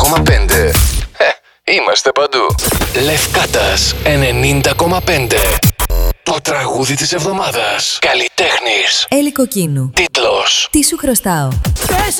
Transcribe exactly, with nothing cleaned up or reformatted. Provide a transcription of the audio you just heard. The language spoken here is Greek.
κόμμα πέντε. Ε, είμαστε παντού. Λευκάτας ενενήντα κόμμα πέντε. Το τραγούδι της εβδομάδας. Καλλιτέχνης. Έλλη Κοκκίνου. Τίτλος. Τι σου χρωστάω.